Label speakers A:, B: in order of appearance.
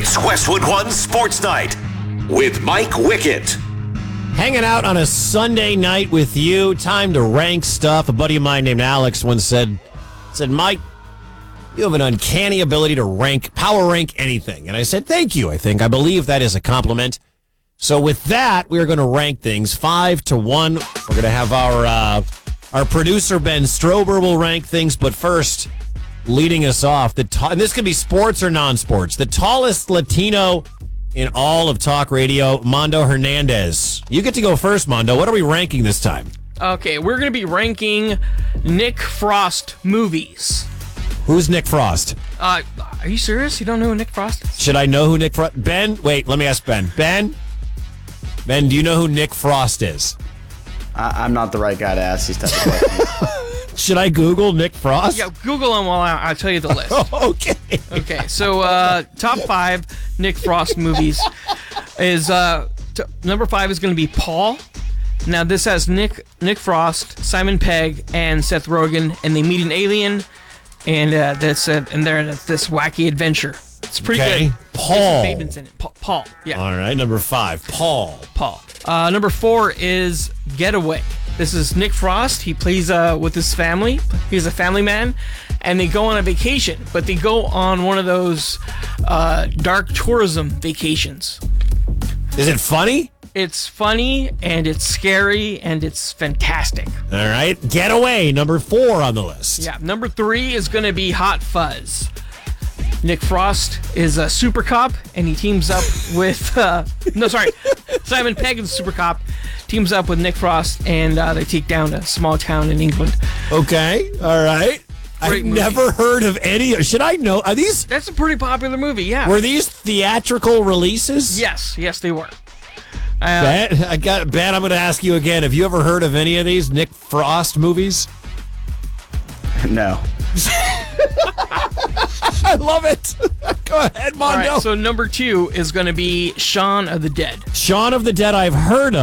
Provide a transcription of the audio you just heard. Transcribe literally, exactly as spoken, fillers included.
A: It's Westwood One Sports Night with Mike Wickett.
B: Hanging out on a Sunday night with you. Time to rank stuff. A buddy of mine named Alex once said, said, Mike, you have an uncanny ability to rank, power rank anything. And I said, thank you. I think, I believe that is a compliment. So with that, we're going to rank things five to one. We're going to have our, uh, our producer, Ben Strober, will rank things. But first, leading us off, the ta- and this could be sports or non-sports, the tallest Latino in all of talk radio, Mondo Hernandez. You get to go first, Mondo. What are we ranking this time?
C: Okay, we're going to be ranking Nick Frost movies.
B: Who's Nick Frost?
C: Uh, are you serious? You don't know who Nick Frost is?
B: Should I know who Nick Frost... Ben, wait, let me ask Ben. Ben? Ben, do you know who Nick Frost is?
D: I- I'm not the right guy to ask these types of questions.
B: Should I Google Nick Frost?
C: Yeah, Google him while I- I'll tell you the list.
B: Oh, okay.
C: Okay, so uh, top five Nick Frost movies is uh, t- number five is going to be Paul. Now this has Nick Nick Frost, Simon Pegg, and Seth Rogen, and they meet an alien, and uh, that's uh, and they're in this wacky adventure. It's pretty
B: Okay.
C: good.
B: Paul.
C: Jason Bateman's in it. Pa- Paul, yeah,
B: All right, number five, Paul.
C: Paul. Uh, number four is Getaway. This is Nick Frost. He plays uh, with his family. He's a family man, and they go on a vacation, but they go on one of those uh, dark tourism vacations.
B: Is it funny?
C: It's funny, and it's scary, and it's fantastic.
B: All right, Getaway, number four on the list.
C: Yeah, number three is going to be Hot Fuzz. Nick Frost is a super cop, and he teams up with... Uh, no, sorry. Simon Pegg is a super cop, teams up with Nick Frost, and uh, they take down a small town in England.
B: Okay, all right. I've
C: Great movie.
B: never heard of any... Should I know? Are these...
C: That's a pretty popular movie, yeah.
B: Were these theatrical releases?
C: Yes, yes, they were. Uh,
B: Ben, I got Ben. I'm going to ask you again. Have you ever heard of any of these Nick Frost movies?
D: No.
B: I love it. Go ahead,
C: all
B: Mondo.
C: right, so number two is going to be Shaun of the Dead.
B: Shaun of the Dead. I've heard of.